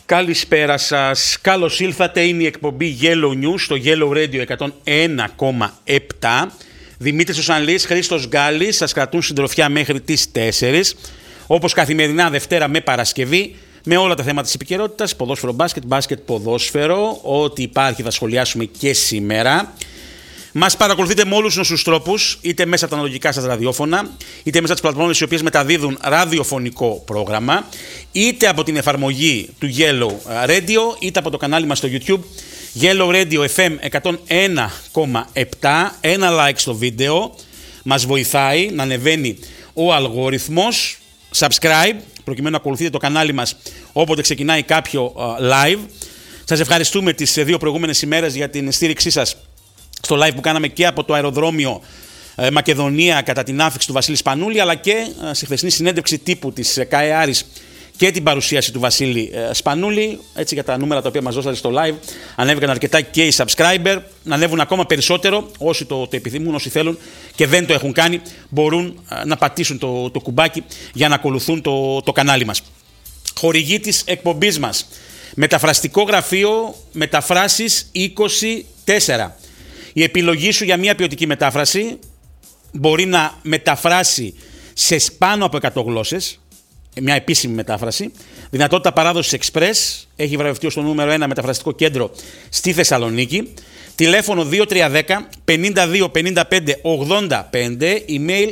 Καλησπέρα σας. Καλώς ήλθατε. Είναι η εκπομπή Yellow News στο Yellow Radio 101,7. Δημήτρης Οσανλής, Χρήστος Γκάλης σας κρατούν συντροφιά μέχρι τις 4. Όπως καθημερινά Δευτέρα με Παρασκευή, με όλα τα θέματα της επικαιρότητας, ποδόσφαιρο μπάσκετ, μπάσκετ ποδόσφαιρο, ό,τι υπάρχει θα σχολιάσουμε και σήμερα. Μας παρακολουθείτε με όλους τους γνωστούς τρόπους, είτε μέσα από τα αναλογικά σας ραδιόφωνα, είτε μέσα από τις πλατφόρμες οι οποίες μεταδίδουν ραδιοφωνικό πρόγραμμα, είτε από την εφαρμογή του Yellow Radio, είτε από το κανάλι μας στο YouTube, Yellow Radio FM 101,7. Ένα like στο βίντεο μας βοηθάει να ανεβαίνει ο αλγόριθμος. Subscribe, προκειμένου να ακολουθείτε το κανάλι μας όποτε ξεκινάει κάποιο live. Σας ευχαριστούμε τις δύο προηγούμενες ημέρες για την στήριξή σας στο live που κάναμε και από το αεροδρόμιο Μακεδονία κατά την άφιξη του Βασίλη Σπανούλη, αλλά και στη χθεσινή συνέντευξη τύπου της ΚΑΕ Άρης και την παρουσίαση του Βασίλη Σπανούλη. Έτσι, για τα νούμερα τα οποία μας δώσατε στο live, ανέβηκαν αρκετά και οι subscriber. Να ανέβουν ακόμα περισσότερο όσοι το επιθυμούν, όσοι θέλουν και δεν το έχουν κάνει, μπορούν να πατήσουν το κουμπάκι για να ακολουθούν το κανάλι μας. Χορηγή της εκπομπής μας, μεταφραστικό γραφείο Μεταφράσεις 24. Η επιλογή σου για μια ποιοτική μετάφραση μπορεί να μεταφράσει σε πάνω από 100 γλώσσες, μια επίσημη μετάφραση. Δυνατότητα παράδοσης express, έχει βραβευτεί ως το νούμερο 1 μεταφραστικό κέντρο στη Θεσσαλονίκη. Τηλέφωνο 2310 52 55 85, email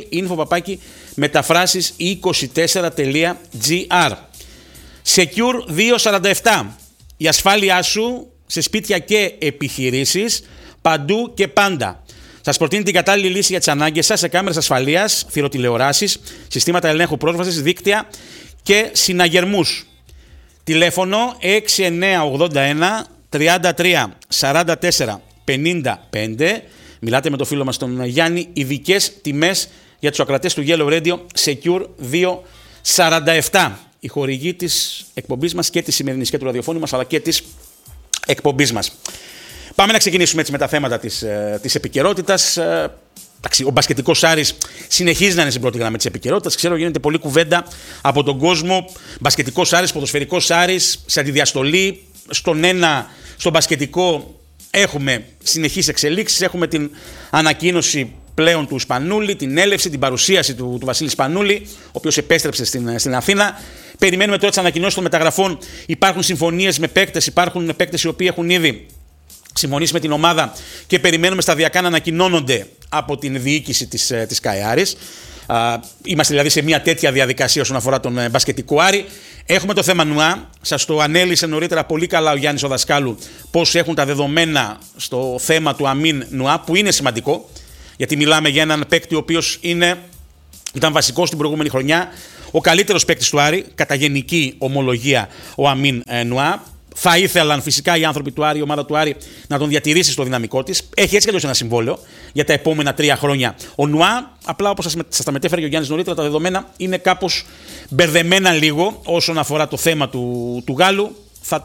info@μεταφράσεις24.gr. Secure 247, η ασφάλειά σου σε σπίτια και επιχειρήσεις, παντού και πάντα. Σας προτείνει την κατάλληλη λύση για τις ανάγκες σας σε κάμερες ασφαλείας, θηροτηλεοράσεις, συστήματα ελέγχου πρόσβασης, δίκτυα και συναγερμούς. Τηλέφωνο 6981 33 44 55. Μιλάτε με το φίλο μας τον Γιάννη. Ειδικές τιμές για τους ακρατές του Yellow Radio, Secure 247. Η χορηγή της εκπομπής μας και της σημερινής και του ραδιοφώνου μας, αλλά και της εκπομπής μας. Πάμε να ξεκινήσουμε έτσι με τα θέματα της επικαιρότητας. Ο μπασκετικός Άρης συνεχίζει να είναι στην πρώτη γραμμή της επικαιρότητας. Ξέρω γίνεται πολλή κουβέντα από τον κόσμο. Μπασκετικός Άρης, ποδοσφαιρικός Άρης, σε αντιδιαστολή. Στον μπασκετικό έχουμε συνεχείς εξελίξεις. Έχουμε την ανακοίνωση πλέον του Σπανούλη, την έλευση, την παρουσίαση του Βασίλη Σπανούλη, ο οποίος επέστρεψε στην Αθήνα. Περιμένουμε τώρα τις ανακοινώσεις των μεταγραφών. Υπάρχουν συμφωνίες με παίκτες, υπάρχουν παίκτες οι οποίοι έχουν ήδη συμφωνήσει με την ομάδα και περιμένουμε σταδιακά να ανακοινώνονται από την διοίκηση της ΚΑΕ Άρης. Είμαστε δηλαδή σε μια τέτοια διαδικασία όσον αφορά τον μπασκετικό Άρη. Έχουμε το θέμα Νουά. Σας το ανέλησε νωρίτερα πολύ καλά ο Γιάννης ο Δασκάλου πώς έχουν τα δεδομένα στο θέμα του Αμίν Νουά, που είναι σημαντικό, γιατί μιλάμε για έναν παίκτη ο οποίος ήταν βασικός την προηγούμενη χρονιά, ο καλύτερος παίκτης του Άρη, κατά γενική ομολογία ο Αμίν Νουά. Θα ήθελαν φυσικά οι άνθρωποι του Άρη, η ομάδα του Άρη, να τον διατηρήσει στο δυναμικό της. Έχει έτσι κι αλλιώς ένα συμβόλαιο για τα επόμενα 3 χρόνια. Ο Νουά, απλά όπως σας τα μετέφερε και ο Γιάννης νωρίτερα, τα δεδομένα είναι κάπως μπερδεμένα λίγο όσον αφορά το θέμα του Γάλλου.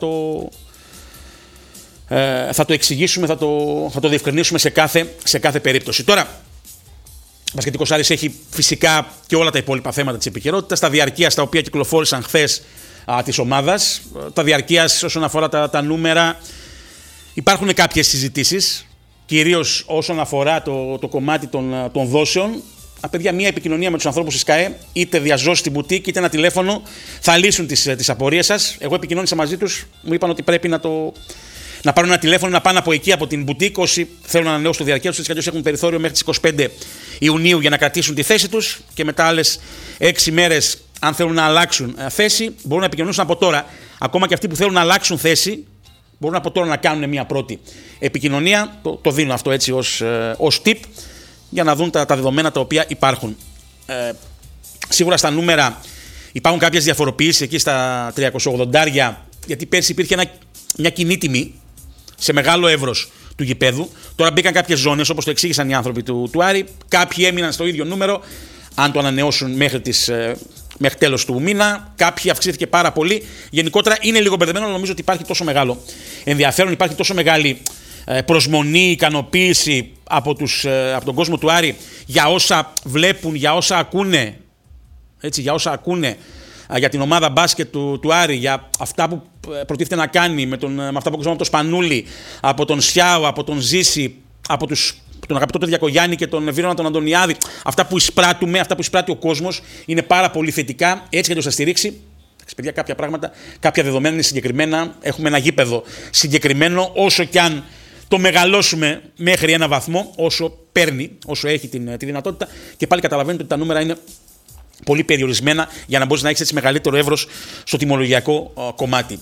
Θα το εξηγήσουμε, θα το διευκρινίσουμε σε κάθε περίπτωση. Τώρα, ο μπασκετικός Άρης έχει φυσικά και όλα τα υπόλοιπα θέματα της επικαιρότητας, τα διαρκείας τα οποία κυκλοφόρησαν χθες της ομάδας, τα διαρκείας όσον αφορά τα νούμερα. Υπάρχουν κάποιες συζητήσεις, κυρίως όσον αφορά το κομμάτι των δόσεων. Παιδιά, μια επικοινωνία με τους ανθρώπους της ΚΑΕ, είτε διαζώσει στην μπουτίκ, είτε ένα τηλέφωνο, θα λύσουν τις απορίες σας. Εγώ επικοινώνησα μαζί τους, μου είπαν ότι πρέπει να πάρουν ένα τηλέφωνο, να πάνε από εκεί, από την μπουτίκ, όσοι θέλουν να ανανεώσουν το διαρκεία τους, έτσι κι αλλιώς έχουν περιθώριο μέχρι τις 25 Ιουνίου για να κρατήσουν τη θέση τους και μετά άλλες 6 μέρες, αν θέλουν να αλλάξουν θέση, μπορούν να επικοινωνήσουν από τώρα. Ακόμα και αυτοί που θέλουν να αλλάξουν θέση, μπορούν από τώρα να κάνουν μια πρώτη επικοινωνία. Το δίνω αυτό έτσι ως tip για να δουν τα δεδομένα τα οποία υπάρχουν. Σίγουρα στα νούμερα υπάρχουν κάποιες διαφοροποιήσεις εκεί στα 380, γιατί πέρσι υπήρχε μια κοινή τιμή σε μεγάλο εύρος του γηπέδου. Τώρα μπήκαν κάποιες ζώνες, όπως το εξήγησαν οι άνθρωποι του Άρη. Κάποιοι έμειναν στο ίδιο νούμερο, αν το ανανεώσουν μέχρι τέλος του μήνα. Κάποιοι αυξήθηκε πάρα πολύ. Γενικότερα είναι λίγο μπερδεμένο, αλλά νομίζω ότι υπάρχει τόσο μεγάλο ενδιαφέρον, υπάρχει τόσο μεγάλη προσμονή, ικανοποίηση από τον κόσμο του Άρη για όσα βλέπουν, για όσα ακούνε για την ομάδα μπάσκετ του Άρη, για αυτά που προτίθεται να κάνει, με αυτά που ακούσαμε από τον Σπανούλη, από τον Σιάου, από τον Ζήση, από τον αγαπητό τον Διακογιάννη και τον Βίρονα τον Αντωνιάδη, αυτά που εισπράττουμε, αυτά που εισπράττει ο κόσμος, είναι πάρα πολύ θετικά. Έτσι και θα στηρίξει. Παιδιά, κάποια πράγματα, κάποια δεδομένα είναι συγκεκριμένα. Έχουμε ένα γήπεδο συγκεκριμένο, όσο κι αν το μεγαλώσουμε μέχρι ένα βαθμό, όσο παίρνει, όσο έχει τη δυνατότητα, και πάλι καταλαβαίνετε ότι τα νούμερα είναι πολύ περιορισμένα για να μπορείς να έχεις έτσι μεγαλύτερο εύρος στο τιμολογιακό κομμάτι.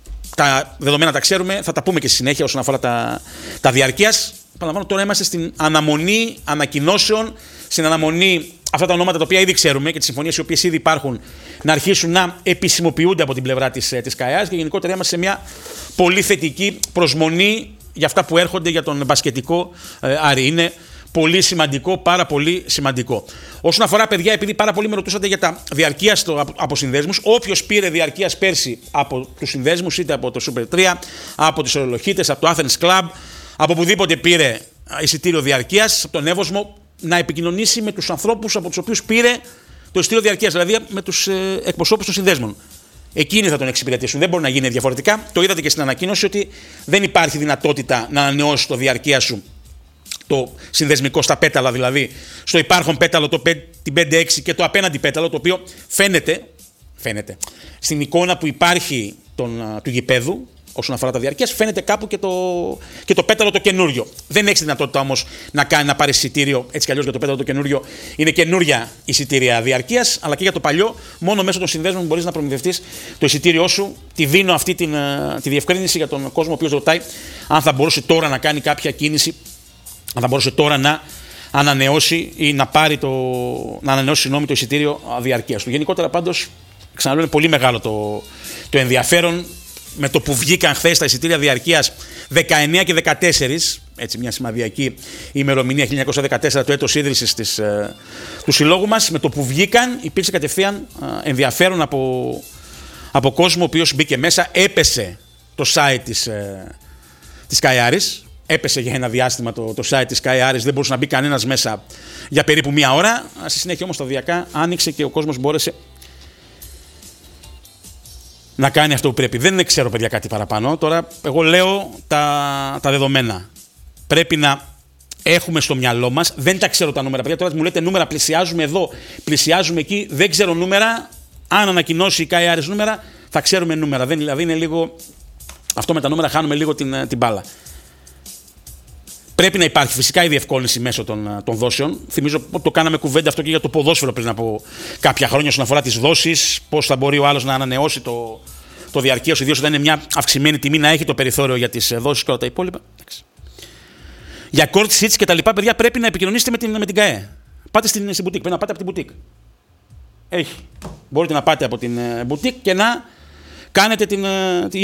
Τα δεδομένα τα ξέρουμε, θα τα πούμε και στη συνέχεια όσον αφορά τα διαρκείας. Παραλαμβάνω, τώρα είμαστε στην αναμονή ανακοινώσεων, στην αναμονή αυτά τα ονόματα τα οποία ήδη ξέρουμε και τις συμφωνίες οι οποίες ήδη υπάρχουν να αρχίσουν να επισημοποιούνται από την πλευρά της ΚΑΕΑΣ, και γενικότερα είμαστε σε μια πολύ θετική προσμονή για αυτά που έρχονται για τον μπασκετικό Άρη. Είναι πολύ σημαντικό, πάρα πολύ σημαντικό. Όσον αφορά, παιδιά, επειδή πάρα πολλοί με ρωτούσατε για τα διαρκείας από συνδέσμους, όποιος πήρε διαρκείας πέρσι από τους συνδέσμους, είτε από το Super 3, από τους Ερολοχίτες, από το Athens Club, από οπουδήποτε πήρε εισιτήριο διαρκείας, από τον Εύωσμο, να επικοινωνήσει με τους ανθρώπους από τους οποίους πήρε το εισιτήριο διαρκείας, δηλαδή με τους εκπροσώπους των συνδέσμων. Εκείνοι θα τον εξυπηρετήσουν. Δεν μπορεί να γίνει διαφορετικά. Το είδατε και στην ανακοίνωση ότι δεν υπάρχει δυνατότητα να ανανεώσει το διαρκεία σου, το συνδεσμικό στα πέταλα, δηλαδή στο υπάρχον πέταλο, την 5-6 και το απέναντι πέταλο, το οποίο φαίνεται στην εικόνα που υπάρχει του γηπέδου. Όσον αφορά τα διαρκείας, φαίνεται κάπου και το πέταλο το καινούριο. Δεν έχει δυνατότητα όμως να πάρει εισιτήριο έτσι κι αλλιώς για το πέταλο το καινούριο. Είναι καινούρια εισιτήρια διαρκείας, αλλά και για το παλιό, μόνο μέσω των συνδέσμων μπορείς να προμηθευτείς το εισιτήριό σου. Τη δίνω αυτή τη διευκρίνηση για τον κόσμο ο οποίος ρωτάει αν θα μπορούσε τώρα να κάνει κάποια κίνηση, αν θα μπορούσε τώρα να ανανεώσει ή να ανανεώσει το εισιτήριο διαρκείας του. Γενικότερα, πάντως, ξαναλέω, είναι πολύ μεγάλο το ενδιαφέρον. Με το που βγήκαν χθες τα εισιτήρια διαρκείας 19 και 14, έτσι μια σημαδιακή ημερομηνία, 1914, το έτος ίδρυσης του συλλόγου μας, με το που βγήκαν υπήρξε κατευθείαν ενδιαφέρον από κόσμο ο οποίος μπήκε μέσα, έπεσε το site της ΚΑΕΑΡΙΣ, έπεσε για ένα διάστημα το site της ΚΑΕΑΡΙΣ, δεν μπορούσε να μπει κανένας μέσα για περίπου μία ώρα, στη συνέχεια όμως σταδιακά άνοιξε και ο κόσμος μπόρεσε να κάνει αυτό που πρέπει. Δεν ξέρω, παιδιά, κάτι παραπάνω. Τώρα, εγώ λέω τα δεδομένα. Πρέπει να έχουμε στο μυαλό μας. Δεν τα ξέρω τα νούμερα, παιδιά. Τώρα μου λέτε νούμερα, πλησιάζουμε εδώ, πλησιάζουμε εκεί. Δεν ξέρω νούμερα. Αν ανακοινώσει η ΚΑΕΑΡΙΣ νούμερα, θα ξέρουμε νούμερα. Δηλαδή είναι λίγο. Αυτό με τα νούμερα χάνουμε λίγο την μπάλα. Πρέπει να υπάρχει φυσικά η διευκόλυνση μέσω των δόσεων. Θυμίζω ότι το κάναμε κουβέντα αυτό και για το ποδόσφαιρο πριν από κάποια χρόνια όσον αφορά τις δόσεις. Πώς θα μπορεί ο άλλος να ανανεώσει το διαρκείο, ιδίως όταν είναι μια αυξημένη τιμή, να έχει το περιθώριο για τις δόσεις και όλα τα υπόλοιπα. Για court seats και τα λοιπά, παιδιά, πρέπει να επικοινωνήσετε με την ΚΑΕ. Πάτε στην boutique. Πρέπει να πάτε από την boutique. Έχει. Μπορείτε να πάτε από την boutique και να κάνετε